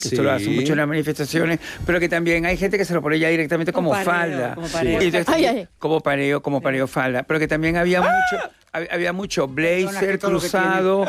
Esto lo hacen mucho en las manifestaciones, pero que también hay gente que se lo pone ya directamente como falda. Como pareo. Y entonces, como pareo falda. Pero que también había mucho blazer cruzado,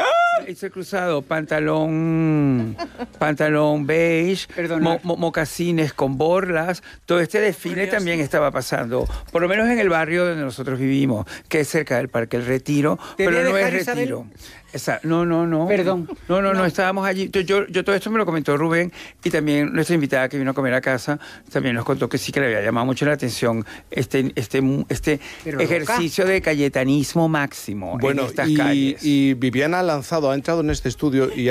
pantalón beige, mocasines con borlas. Todo este desfile también estaba pasando, por lo menos en el barrio donde nosotros vivimos, que es cerca del Parque El Retiro, pero no es Retiro. No. Perdón. No, estábamos allí. Yo todo esto me lo comentó Rubén, y también nuestra invitada que vino a comer a casa también nos contó que sí, que le había llamado mucho la atención este ejercicio de cayetanismo máximo en estas calles. Y Viviana ha entrado en este estudio y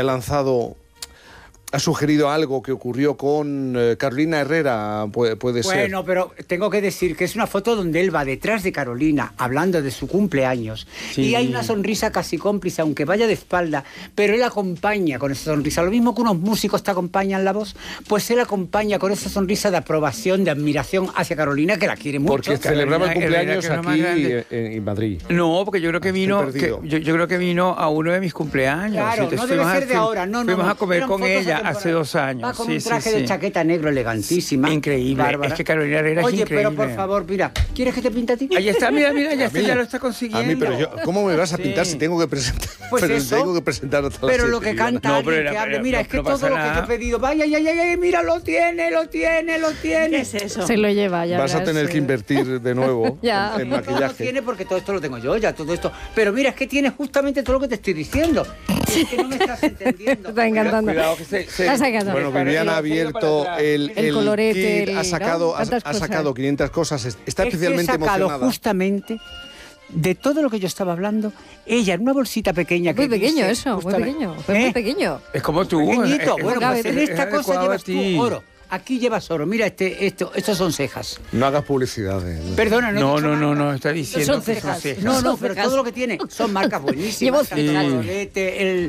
ha sugerido algo que ocurrió con Carolina Herrera, puede ser. Bueno, pero tengo que decir que es una foto donde él va detrás de Carolina, hablando de su cumpleaños. Sí. Y hay una sonrisa casi cómplice, aunque vaya de espalda, pero él acompaña con esa sonrisa. Lo mismo que unos músicos te acompañan la voz, pues él acompaña con esa sonrisa de aprobación, de admiración hacia Carolina, que la quiere mucho. Porque celebraba el cumpleaños aquí en Madrid. No, porque yo creo que vino yo creo que vino a uno de mis cumpleaños. Claro, no debe ser de ahora. Fuimos a comer con ella hace 2 años. Va con un traje de chaqueta negro elegantísima. Increíble. Bárbara. Es que Carolina Herrera es increíble. Oye, pero por favor, mira, ¿quieres que te pinte a ti? Ahí está, mira, ya lo está consiguiendo. A mí, pero ¿cómo me vas a pintar si tengo que presentar? Pues pero eso. Tengo que presentar a todas las Pero lo que canta que hable. Mira, es que todo lo que te he pedido, vaya, mira, lo tiene. ¿Qué es eso? Se lo lleva, ya. Vas a tener que invertir de nuevo en maquillaje. No tiene, porque todo esto lo tengo yo, ya todo esto. Pero mira, es que tiene justamente todo lo que te estoy diciendo. Es que no me estás entendiendo. Está encantando. Cuidado que Bueno, Viviana ha abierto el colorete, kit, ha sacado 500 cosas, está especialmente emocionada. He sacado justamente de todo lo que yo estaba hablando, ella en una bolsita pequeña. Muy pequeño eso, muy pequeño. Es como tú. Pequeñito. Bueno, pues en esta cosa llevas tú oro. Aquí llevas oro. Mira, estos son cejas. No hagas publicidad. Perdona, no, está diciendo son cejas. No, pero todo lo que tiene son marcas buenísimas. El colorete,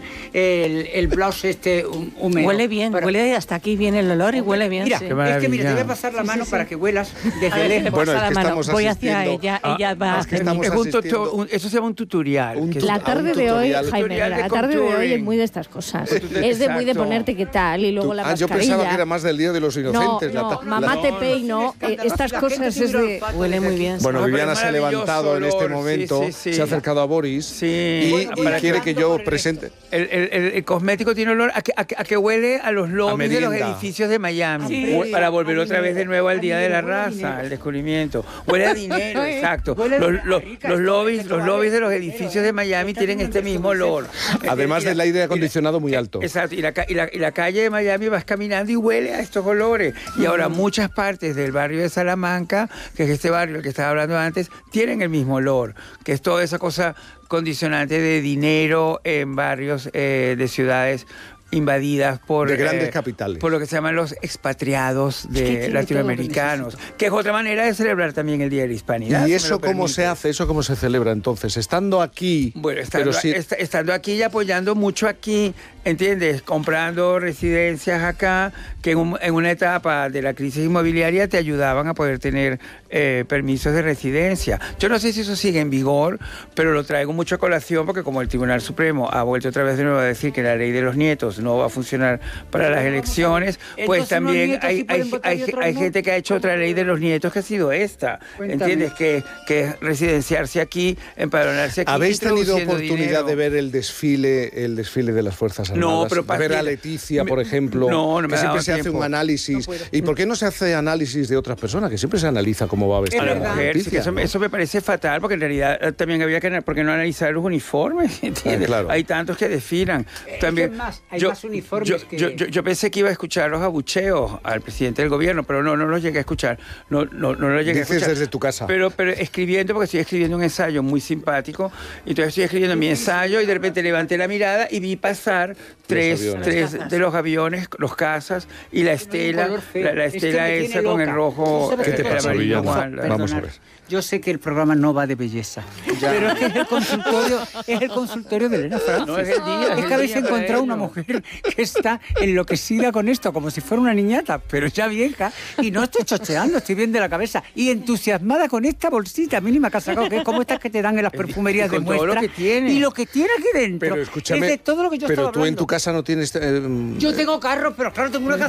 el blouse húmedo. Huele bien, huele hasta aquí bien el olor y huele bien. Mira, es que mira, te voy a pasar la mano para que huelas desde lejos. Bueno, es que estamos voy hacia ella, ella va es que estamos asistiendo. Eso se llama un tutorial. La tarde de hoy, Jaime, la tarde de hoy es muy de estas cosas. Es de muy de ponerte qué tal y luego la mascarilla. Yo pensaba que era más del Día de los Inocentes. Mamá te peino, estas cosas es de... Huele muy bien. Bueno, Viviana se ha levantado en este momento, se ha acercado a Boris y quiere que yo presente. El cosmético tiene olor a que huele a los lobbies de los edificios de Miami, para volver otra vez de nuevo al Día de la Raza, al descubrimiento. Huele a dinero, exacto. Los lobbies de los edificios de Miami tienen este mismo olor. Además del aire acondicionado muy alto. Exacto, y la calle de Miami vas caminando y huele a estos olores. Y ahora muchas partes del barrio de Salamanca, que es este barrio del que estaba hablando antes, tienen el mismo olor, que es toda esa cosa condicionante de dinero en barrios de ciudades invadidas por... de grandes capitales. Por lo que se llaman los expatriados latinoamericanos, que es otra manera de celebrar también el Día de la Hispanidad. ¿Y eso cómo se hace? ¿Eso cómo se celebra entonces? Estando aquí... Bueno, estando aquí y apoyando mucho aquí, ¿entiendes? Comprando residencias acá, que en una etapa de la crisis inmobiliaria te ayudaban a poder tener permisos de residencia. Yo no sé si eso sigue en vigor, pero lo traigo mucho a colación porque como el Tribunal Supremo ha vuelto otra vez de nuevo a decir que la ley de los nietos no va a funcionar para las elecciones, pues también hay gente que ha hecho otra ley de los nietos que ha sido esta. ¿Entiendes? Que es residenciarse aquí, empadronarse aquí. ¿Habéis tenido oportunidad de ver el desfile de las Fuerzas Armadas? No, pero ver a Leticia, por ejemplo, que siempre se hace un análisis. ¿Y por qué no se hace análisis de otras personas? Que siempre se analiza cómo va a vestir a la mujer. Leticia, sí, eso me parece fatal, porque en realidad también había que, ¿por qué no analizar los uniformes? ¿Entiendes? Claro. Hay tantos que desfilan. También, hay más uniformes yo pensé que iba a escuchar los abucheos al presidente del gobierno, pero no los llegué a escuchar. No los llegué a escuchar. Dices desde tu casa. Pero escribiendo, porque estoy escribiendo un ensayo muy simpático, y entonces estoy escribiendo mi ensayo y de repente levanté la mirada y vi pasar tres de los aviones, los cazas y la estela, la estela esa con el rojo. ¿Qué te pasa, Viviana? Vamos a ver. Yo sé que el programa no va de belleza, pero es que es el consultorio de Elena Francis. No es el día. Es que habéis encontrado una mujer que está enloquecida con esto, como si fuera una niñata, pero ya vieja, y no estoy chocheando, estoy bien de la cabeza, y entusiasmada con esta bolsita mínima que ha sacado, que es como estas que te dan en las perfumerías de muestra. Todo lo que tiene. Y lo que tiene aquí dentro. Pero escúchame, es de todo lo que yo pero estaba tú en hablando. tu casa no tienes... Yo tengo carro, pero claro, tengo una casa